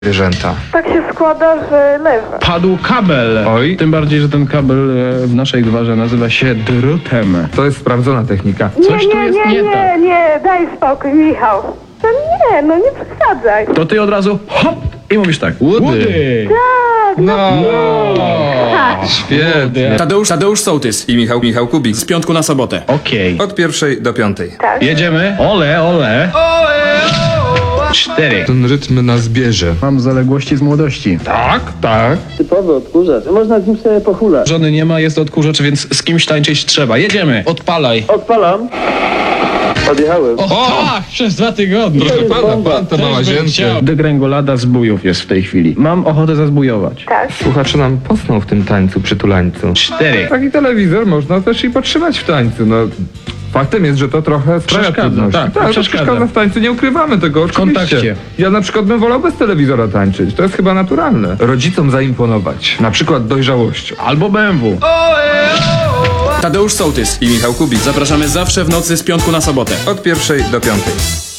zwierzęta. Tak się składa, że leżę. Padł kabel. Oj. Tym bardziej, że ten kabel w naszej gwarze nazywa się drutem. To jest sprawdzona technika. Coś tu jest nie tak. nie, daj spokój, Michał. To nie, no nie przesadzaj. To ty od razu hop i mówisz tak. Woody. Tak, No. tak. Świetnie. Tadeusz Sołtys I Michał Kubik. z piątku na sobotę. Okej. Od 1 do 5. Tak. Jedziemy. Ole, ole. 4. Ten rytm nas bierze. Mam zaległości z młodości. Tak, tak. Typowy odkurzacz. Można z nim sobie pochulać. Żony nie ma, jest odkurzacz, więc z kimś tańczyć trzeba. Jedziemy. Odpalaj. Odpalam. Odjechałem. Tak, przez 2 tygodnie. Proszę pana, pan to ma łazienkę. Degrengolada zbójów jest w tej chwili. Mam ochotę zazbujować. Tak. Słuchacze nam posną w tym tańcu, przytulańcu. 4. Taki telewizor można też i podtrzymać w tańcu, no. Faktem jest, że to trochę sprawia Przeszkadza, trudności. tak, to przeszkadza w tańcu, nie ukrywamy tego oczywiście. kontakcie. Ja na przykład bym wolał bez telewizora tańczyć, to jest chyba naturalne. Rodzicom zaimponować, na przykład dojrzałością. Albo BMW. Tadeusz Sołtys I Michał Kubik. Zapraszamy zawsze w nocy z piątku na sobotę. Od 1 do 5.